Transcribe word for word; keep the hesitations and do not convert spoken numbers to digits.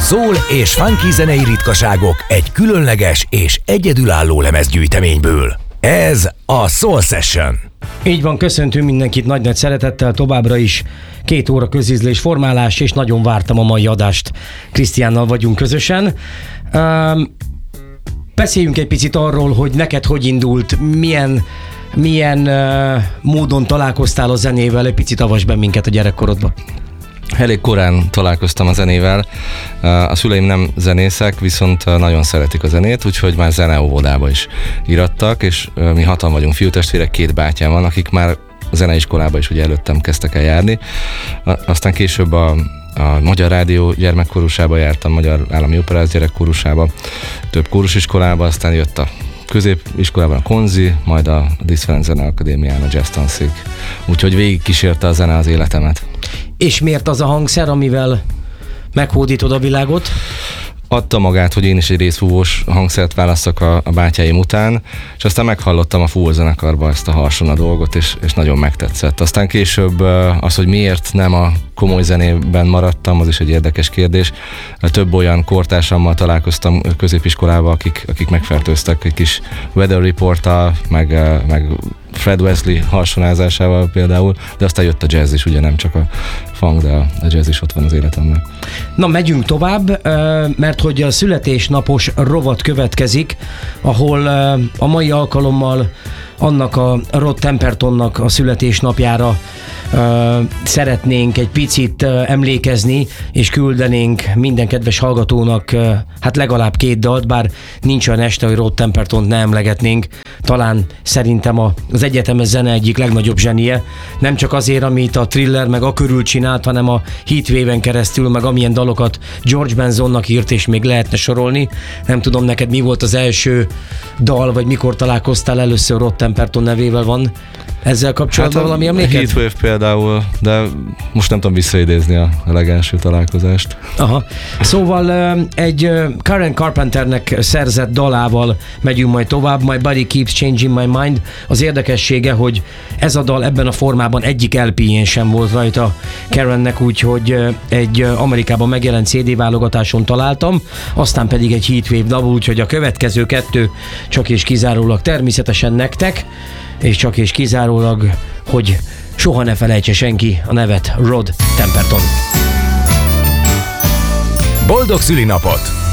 Soul és funky zenei ritkaságok egy különleges és egyedülálló lemezgyűjteményből. Ez a Soul Session. Így van, köszöntünk mindenkit nagy-nagy szeretettel, továbbra is két óra közízlés formálás, és nagyon vártam a mai adást. Krisztiánnal vagyunk közösen. Um, beszéljünk egy picit arról, hogy neked hogy indult, milyen, milyen uh, módon találkoztál a zenével, egy picit avasd be minket a gyerekkorodba. Elég korán találkoztam a zenével. A szüleim nem zenészek, viszont nagyon szeretik a zenét, úgyhogy már zeneóvodába is irattak, és mi hatan vagyunk fiútestvérek, két bátyám van, akik már zeneiskolába is ugye előttem kezdtek el járni. Aztán később a, a Magyar Rádió gyermekkórusába jártam, Magyar Állami Operáz gyerekkórusába, több kórusiskolába, aztán jött a középiskolában a Konzi, majd a Liszt Ferenc Zeneakadémián a jazz tanszék. Úgyhogy végig kísérte a zene az életemet. És miért az a hangszer, amivel meghódítod a világot? Adta magát, hogy én is egy részfúvós hangszert válasszak a, a bátyáim után, és aztán meghallottam a fúvózenekarba ezt a harsona dolgot, és, és nagyon megtetszett. Aztán később az, hogy miért nem a komoly zenében maradtam, az is egy érdekes kérdés. Több olyan kortársammal találkoztam középiskolában, akik, akik megfertőztek egy kis weather report-tal, meg, meg Fred Wesley harsonázásával például, de aztán jött a jazz is, ugye nem csak a funk, de a jazz is ott van az életemben. Na, megyünk tovább, mert hogy a születésnapos rovat következik, ahol a mai alkalommal annak a Rod Tempertonnak a születésnapjára Uh, szeretnénk egy picit uh, emlékezni, és küldenénk minden kedves hallgatónak uh, hát legalább két dalt, bár nincs olyan este, hogy Rod Tempertont ne emlegetnénk. Talán szerintem a, az egyetemes zene egyik legnagyobb zsenie, nem csak azért, amit a Thriller meg a körül csinált, hanem a Heatwave-en keresztül, meg amilyen dalokat George Bensonnak írt, és még lehetne sorolni. Nem tudom, neked mi volt az első dal, vagy mikor találkoztál először Rod Temperton nevével, van ezzel kapcsolatban hát valami emléket? Heatwave például, de most nem tudom visszaidézni a legelső találkozást. Aha. Szóval egy Karen Carpenternek szerzett dalával megyünk majd tovább, My Body Keeps Changing My Mind. Az érdekessége, hogy ez a dal ebben a formában egyik el pé-jén sem volt rajta Karennek, úgyhogy egy Amerikában megjelent cé dé válogatáson találtam, aztán pedig egy Heatwave dal, úgyhogy a következő kettő csak és kizárólag természetesen nektek, és csak és kizárólag, hogy soha ne felejtse senki a nevet Rod Temperton. Boldog szülinapot!